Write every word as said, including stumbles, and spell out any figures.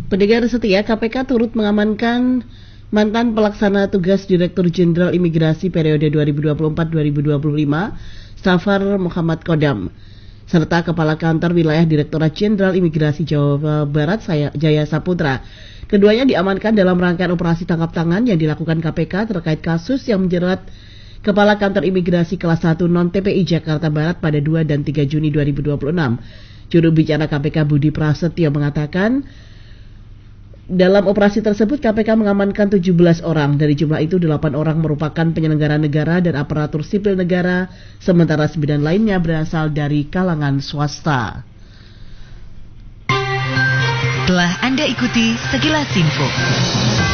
Pendengar setia, K P K turut mengamankan mantan pelaksana tugas Direktur Jenderal Imigrasi periode dua ribu dua puluh empat sampai dua ribu dua puluh lima, Safar Muhammad Kodam, serta Kepala Kantor Wilayah Direktorat Jenderal Imigrasi Jawa Barat Jaya Saputra. Keduanya diamankan dalam rangkaian operasi tangkap tangan yang dilakukan K P K terkait kasus yang menjerat Kepala Kantor Imigrasi Kelas satu Non-T P I Jakarta Barat pada dua dan tiga Juni dua ribu dua puluh enam. Juru bicara K P K Budi Prasetyo mengatakan, dalam operasi tersebut K P K mengamankan tujuh belas orang. Dari jumlah itu delapan orang merupakan penyelenggara negara dan aparatur sipil negara, sementara sembilan lainnya berasal dari kalangan swasta. Telah Anda ikuti Sekilas Info.